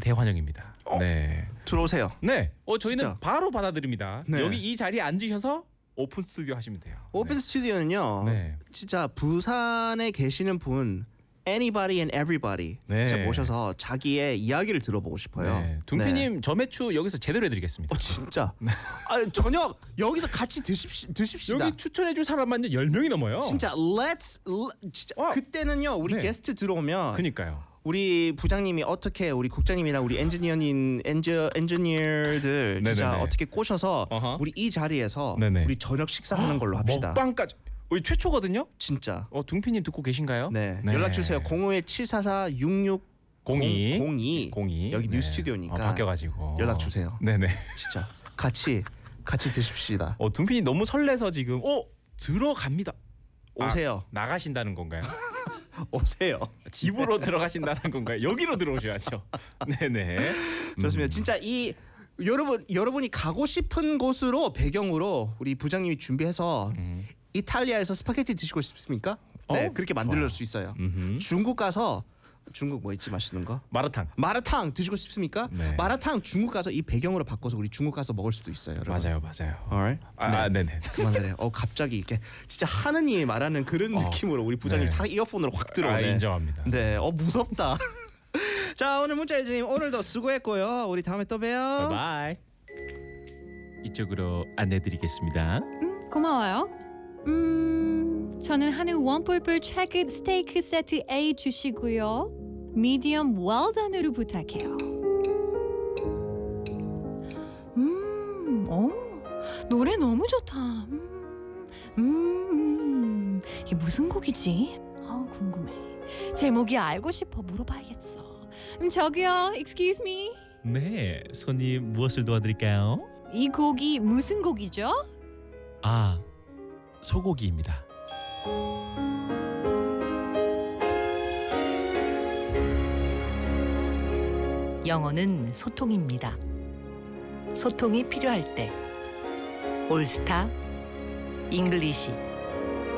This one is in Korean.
대환영입니다. 네. 들어오세요. 네. 저희는 진짜. 바로 받아드립니다. 네. 여기 이 자리에 앉으셔서 오픈 스튜디오 하시면 돼요. 오픈 네. 스튜디오는요. 네. 진짜 부산에 계시는 분 anybody and everybody 네. 진짜 모셔서 자기의 이야기를 들어보고 싶어요. 네. 둥피님 네. 저매추 여기서 제대로 해드리겠습니다. 진짜. 저녁 여기서 같이 드십시다. 여기 추천해줄 사람만 10명이 넘어요. 진짜 진짜 와. 그때는요. 우리 네. 게스트 들어오면 그니까요. 우리 부장님이 어떻게 우리 국장님이랑 우리 엔지니어들 진짜 네네네. 어떻게 꼬셔서 어허. 우리 이 자리에서 네네. 우리 저녁 식사하는 걸로 합시다. 먹방까지. 우리 최초거든요. 진짜. 둥피님 듣고 계신가요? 네. 연락 주세요. 051-744-6602 02 여기 네. 뉴 스튜디오니까 바뀌어가지고 연락 주세요. 네네. 진짜 같이 드십시다. 둥피님 너무 설레서 지금 들어갑니다. 오세요. 나가신다는 건가요? 오세요. 집으로 들어가신다는 건가요? 여기로 들어오셔야죠. 네네. 좋습니다. 진짜 이 여러분이 가고 싶은 곳으로 배경으로 우리 부장님이 준비해서 이탈리아에서 스파게티 드시고 싶습니까? 네, 그렇게 만들 수 있어요. 중국 가서 중국 뭐 있지 맛있는 거? 마라탕 드시고 싶습니까? 네. 마라탕 중국 가서 이 배경으로 바꿔서 우리 중국 가서 먹을 수도 있어요. 여러분. 맞아요. Alright? 네네. 그만하래요. 갑자기 이렇게 진짜 하느님이 말하는 그런 느낌으로 우리 부장님 네. 다 이어폰으로 확 들어오네. 인정합니다. 네, 무섭다. 자, 오늘 문자해주님 오늘도 수고했고요. 우리 다음에 또 봬요. 바이바이. 이쪽으로 안내드리겠습니다. 고마워요. 저는 한우 원뿔뿔 트래크 스테이크 세트 A 주시고요. 미디엄 웰던으로 부탁해요. 노래 너무 좋다. 이게 무슨 곡이지? 궁금해. 제목이 알고 싶어 물어봐야겠어. 저기요, excuse me. 네, 손님 무엇을 도와드릴까요? 이 곡이 무슨 곡이죠? 소고기입니다. 영어는 소통입니다. 소통이 필요할 때 올스타 잉글리시